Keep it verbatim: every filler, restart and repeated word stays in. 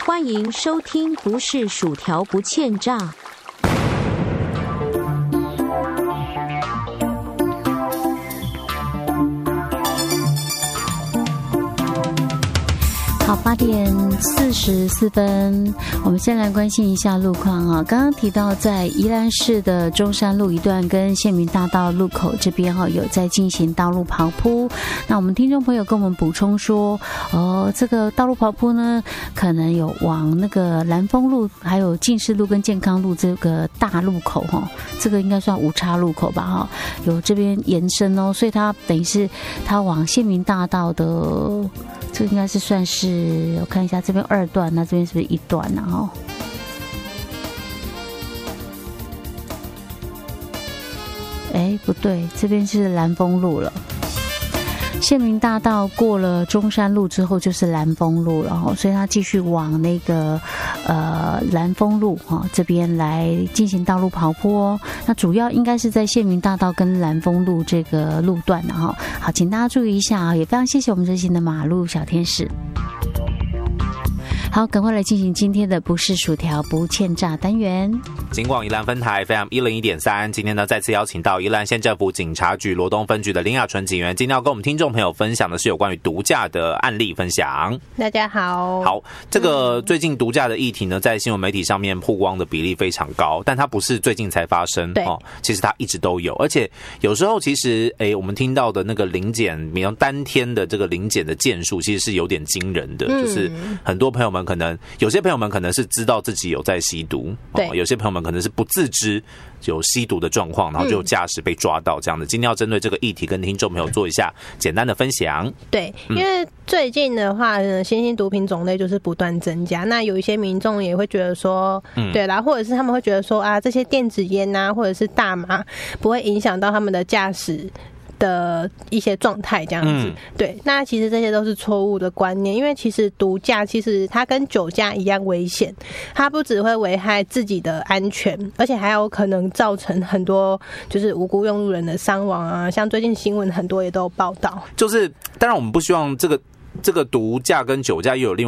欢迎收听不是薯条不欠炸。好，八点四十四分，我们先来关心一下路况啊。刚刚提到在宜兰市的中山路一段跟县民大道路口这边哈，有在进行道路刨铺。那我们听众朋友跟我们补充说，哦，这个道路刨铺呢，可能有往那个兰丰路、还有进士路跟健康路这个大路口哈，这个应该算无岔路口吧哈，有这边延伸哦，所以它等于是它往县民大道的，这个应该是算是。我看一下这边二段，那这边是不是一段啊？哦，哎，不对，这边是兰丰路了。县民大道过了中山路之后就是兰丰路了，哦，所以他继续往那个呃兰丰路哈，哦，这边来进行道路刨坡哦。那主要应该是在县民大道跟兰丰路这个路段哈，哦。好，请大家注意一下啊，也非常谢谢我们热心的马路小天使。好，赶快来进行今天的不是薯条不欠炸单元。 警广宜兰分台 F M 一零一点三，今天呢再次邀请到宜兰县政府警察局罗东分局的林雅纯警员，今天要跟我们听众朋友分享的是有关于毒驾的案例分享。 大家好。 好，这个最近毒驾的议题呢，在新闻媒体上面曝光的比例非常高，但它不是最近才发生， 对， 哦，其实它一直都有，而且有时候其实，诶，我们听到的那个临检，比如单天的这个临检的件数，其实是有点惊人的，嗯，就是很多朋友们可能有些朋友们可能是知道自己有在吸毒， 对， 哦，有些朋友们可能是不自知有吸毒的状况，然后就驾驶被抓到这样的。今天要针对这个议题跟听众朋友做一下简单的分享。 对，因为最近的话呢，新兴毒品种类就是不断增加，那有一些民众也会觉得说，嗯，对啦，或者是他们会觉得说啊，这些电子烟啊，或者是大麻不会影响到他们的驾驶的一些状态这样子，嗯，对，那其实这些都是错误的观念，因为其实毒驾其实它跟酒驾一样危险，它不只会危害自己的安全，而且还有可能造成很多就是无辜用路人的伤亡啊，像最近新闻很多也都有报道。 就是当然我们不希望这个这个毒驾跟酒驾又有另